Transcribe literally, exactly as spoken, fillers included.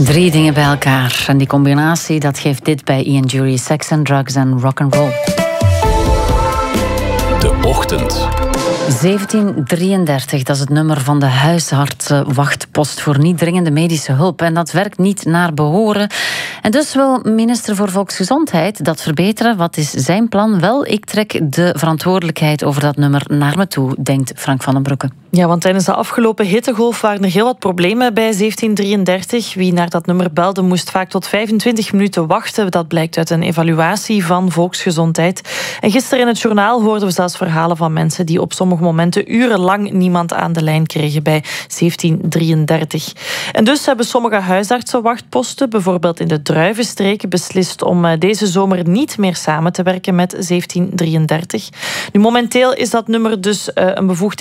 Drie dingen bij elkaar. En die combinatie, dat geeft dit bij Ian Jury: Sex and Drugs en Rock'n'Roll. De Ochtend. zeventien drieëndertig, dat is het nummer van de huisartsenwachtpost voor niet dringende medische hulp. En dat werkt niet naar behoren. En dus wil minister voor Volksgezondheid dat verbeteren. Wat is zijn plan? Wel, ik trek de verantwoordelijkheid over dat nummer naar me toe, denkt Frank van den Broeke. Ja, want tijdens de afgelopen hittegolf waren er heel wat problemen bij zeventien drieëndertig. Wie naar dat nummer belde moest vaak tot vijfentwintig minuten wachten. Dat blijkt uit een evaluatie van Volksgezondheid. En gisteren in het journaal hoorden we zelfs verhalen van mensen die op sommige momenten urenlang niemand aan de lijn kregen bij zeventien drieëndertig. En dus hebben sommige huisartsenwachtposten, bijvoorbeeld in de Druivenstreek, beslist om deze zomer niet meer samen te werken met zeventien drieëndertig. Nu, momenteel is dat nummer dus een bevoegd